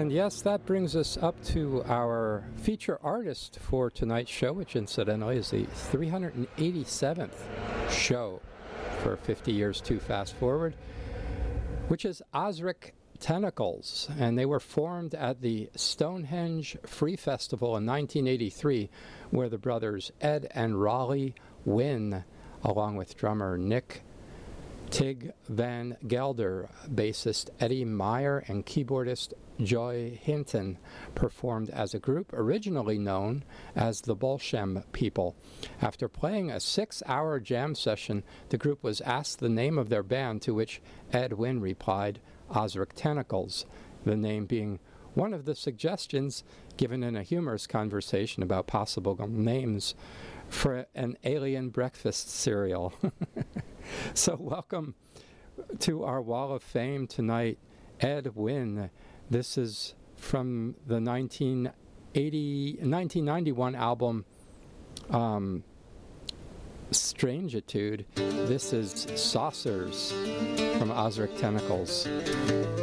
And yes, that brings us up to our feature artist for tonight's show, which incidentally is the 387th show for 50 Years to Fast Forward, which is Ozric Tentacles. And they were formed at the Stonehenge Free Festival in 1983, where the brothers Ed and Raleigh Wynn, along with drummer Nick Tig Van Gelder, bassist Eddie Meyer, and keyboardist Joy Hinton, performed as a group originally known as the Bolshem People. After playing a 6-hour jam session, the group was asked the name of their band, to which Ed Wynn replied, Ozric Tentacles, the name being one of the suggestions given in a humorous conversation about possible names for an alien breakfast cereal. So welcome to our Wall of Fame tonight, Ed Wynn. This is from the 1991 album Strangitude. This is Saucers from Ozric Tentacles.